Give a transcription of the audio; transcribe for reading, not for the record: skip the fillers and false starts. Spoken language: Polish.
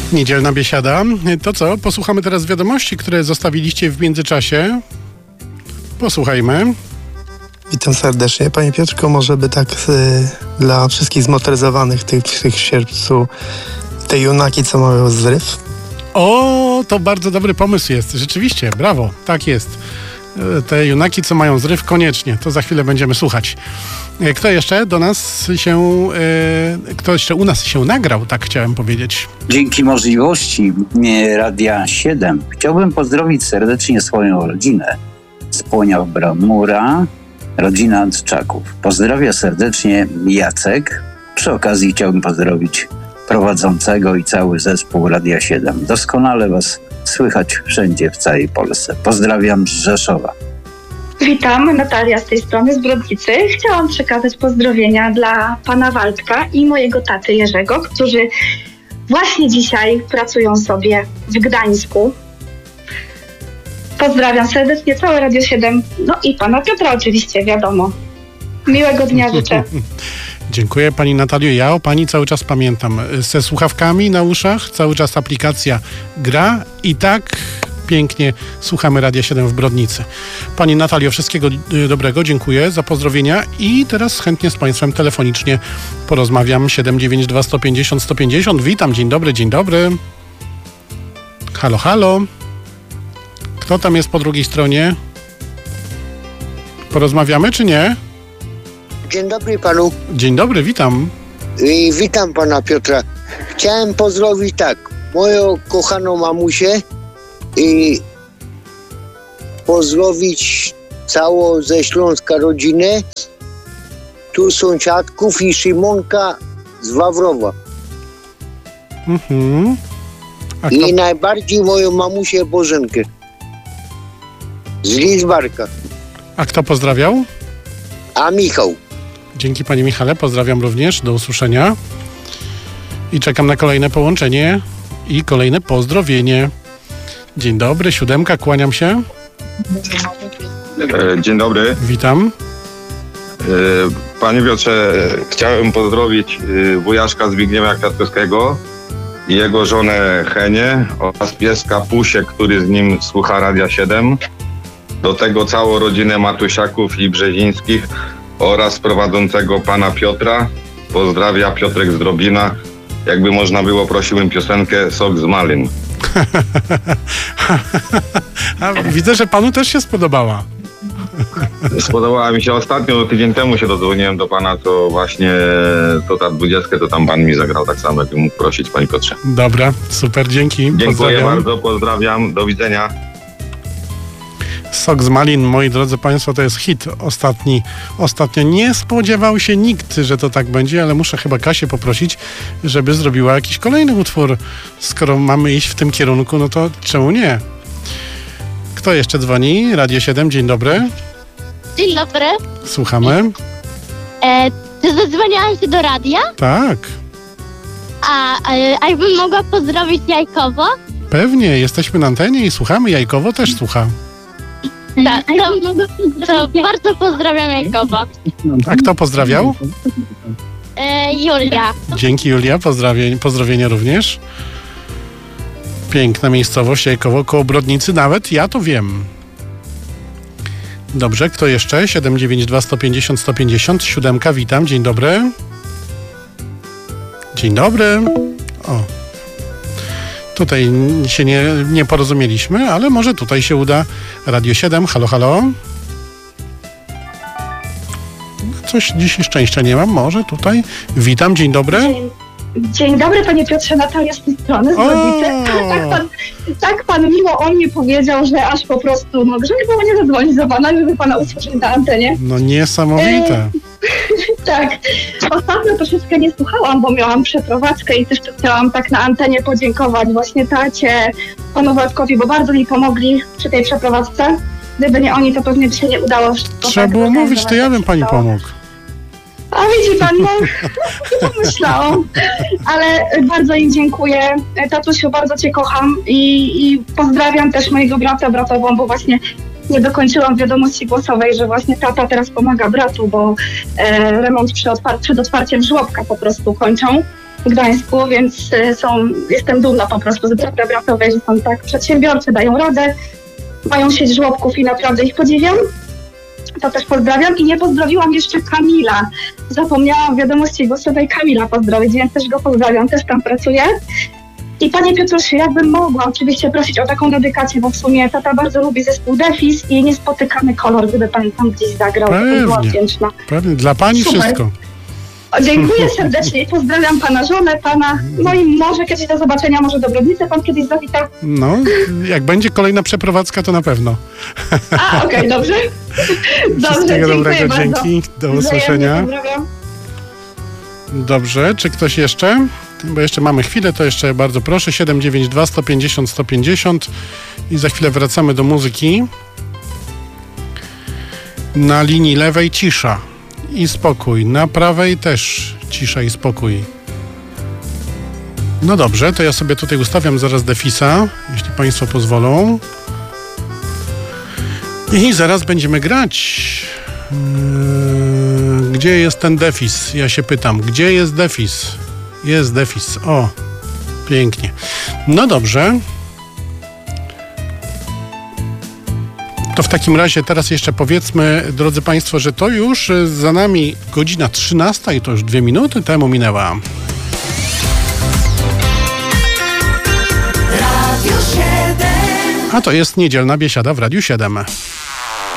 Niedzielna biesiada. To co? Posłuchamy teraz wiadomości, które zostawiliście w międzyczasie. Posłuchajmy. Witam serdecznie. Panie Piotrko, może by tak dla wszystkich zmotoryzowanych tych w sierpcu, te junaki, co mają zryw? O, to bardzo dobry pomysł jest. Rzeczywiście, brawo. Tak jest. Te junaki, co mają zryw, koniecznie. To za chwilę będziemy słuchać. Kto jeszcze do nas kto jeszcze u nas się nagrał, tak chciałem powiedzieć. Dzięki możliwości Radia 7 chciałbym pozdrowić serdecznie swoją rodzinę z Płonia Bramura, rodzina Andczaków. Pozdrawia serdecznie Jacek. Przy okazji chciałbym pozdrowić prowadzącego i cały zespół Radia 7. Doskonale was słychać wszędzie w całej Polsce. Pozdrawiam z Rzeszowa. Witam, Natalia z tej strony, z Brodnicy. Chciałam przekazać pozdrowienia dla pana Waldka i mojego taty Jerzego, którzy właśnie dzisiaj pracują sobie w Gdańsku. Pozdrawiam serdecznie całe Radio 7, no i pana Piotra oczywiście, wiadomo. Miłego dnia życzę. Dziękuję pani Natalio. Ja o pani cały czas pamiętam. Ze słuchawkami na uszach, cały czas aplikacja gra i tak pięknie słuchamy Radia 7 w Brodnicy. Pani Natalio, wszystkiego dobrego, dziękuję za pozdrowienia i teraz chętnie z państwem telefonicznie porozmawiam. 792 150 150. Witam, dzień dobry, dzień dobry. Halo, halo. Kto tam jest po drugiej stronie? Porozmawiamy czy nie? Dzień dobry panu. Dzień dobry, witam. I witam pana Piotra. Chciałem pozdrowić moją kochaną mamusię i pozdrowić całą ze Śląska rodzinę, tu sąsiadków i Szymonka z Wawrowa. Mhm. I najbardziej moją mamusię Bożenkę z Lidzbarka. A kto pozdrawiał? A Michał. Dzięki panie Michale, pozdrawiam również, do usłyszenia i czekam na kolejne połączenie i kolejne pozdrowienie. Dzień dobry, 7, kłaniam się. Dzień dobry. Witam. Panie Piotrze, chciałem pozdrowić wujaszka Zbigniewa Kwiatkowskiego i jego żonę Henię oraz pieska Pusię, który z nim słucha Radia 7. Do tego całą rodzinę Matusiaków i Brzezińskich oraz prowadzącego pana Piotra. Pozdrawia Piotrek z Drobina. Jakby można było, prosiłbym piosenkę Sok z malin. A widzę, że panu też się spodobała. Spodobała mi się ostatnio, tydzień temu się dodzwoniłem do pana, to właśnie to ta 20 to tam pan mi zagrał tak samo, jak mógł prosić, panie Piotrze. Dobra, super, dzięki. Dziękuję pozdrawiam. bardzo, pozdrawiam, do widzenia. Sok z malin, moi drodzy państwo, to jest hit ostatnio. Nie spodziewał się nikt, że to tak będzie, ale muszę chyba Kasię poprosić, żeby zrobiła jakiś kolejny utwór. Skoro mamy iść w tym kierunku, no to czemu nie? Kto jeszcze dzwoni? Radio 7, dzień dobry. Dzień dobry. Słuchamy. Czy zadzwoniałaś do radia? Tak. A jakbym mogła pozdrowić Jajkowo? Pewnie, jesteśmy na antenie i słuchamy. Jajkowo też słucha. Tak, to bardzo pozdrawiam Jajkowo. A kto pozdrawiał? Julia. Dzięki Julia, pozdrowienia również. Piękna miejscowość Jajkowo, koło Brodnicy, nawet ja to wiem. Dobrze, kto jeszcze? 792 150 150, 7, witam, dzień dobry. Dzień dobry. O, tutaj się nie porozumieliśmy, ale może tutaj się uda. Radio 7, halo, halo. Coś dzisiaj szczęścia nie mam, może tutaj. Witam, dzień dobry. Dzień dobry, panie Piotrze, Natalia z tej strony, z Brodnicy. Tak pan miło o mnie powiedział, że aż po prostu, żeby było nie zadzwonić do pana, żeby pana usłyszeć na antenie. No niesamowite. Tak. Ostatnio troszeczkę nie słuchałam, bo miałam przeprowadzkę i też chciałam tak na antenie podziękować właśnie tacie, panu Władkowi, bo bardzo mi pomogli przy tej przeprowadzce. Gdyby nie oni, to pewnie by się nie udało. Trzeba było mówić, to ja bym pani pomógł. A widzi pan, nie pomyślałam, ale bardzo im dziękuję. Tatusiu, bardzo cię kocham i pozdrawiam też mojego bratową, bo właśnie nie dokończyłam wiadomości głosowej, że właśnie tata teraz pomaga bratu, bo remont przed otwarciem żłobka po prostu kończą. w Gdańsku, więc jestem dumna po prostu z brata bratowej, że są tak przedsiębiorcy, dają radę, mają sieć żłobków i naprawdę ich podziwiam. To też pozdrawiam i nie pozdrowiłam jeszcze Kamila. Zapomniałam w wiadomości głosowej Kamila pozdrowić, więc też go pozdrawiam, też tam pracuję. I panie Piotrusiu, jakbym mogła oczywiście prosić o taką dedykację, bo w sumie tata bardzo lubi zespół Defis i Niespotykany kolor, gdyby pan tam gdzieś zagrał, to bym była wdzięczna. Pewnie, dla pani super. Wszystko. Dziękuję serdecznie i pozdrawiam pana żonę, pana, no i może kiedyś do zobaczenia, może do Brodnicy pan kiedyś zawita. No, jak będzie kolejna przeprowadzka, to na pewno. Okej, dobrze. Wszystkiego dobrego, bardzo. Dzięki, do usłyszenia. Dobrze, czy ktoś jeszcze? Bo jeszcze mamy chwilę, to jeszcze bardzo proszę, 792 150 150 i za chwilę wracamy do muzyki. Na linii lewej cisza i spokój, na prawej też cisza i spokój. No dobrze, to ja sobie tutaj ustawiam zaraz Defisa, jeśli państwo pozwolą. I zaraz będziemy grać. Gdzie jest ten Defis? Ja się pytam, gdzie jest Defis? Jest Defis. O, pięknie. No dobrze. To w takim razie teraz jeszcze powiedzmy, drodzy państwo, że to już za nami godzina 13 i to już 2 minuty temu minęła. A to jest niedzielna biesiada w Radiu 7.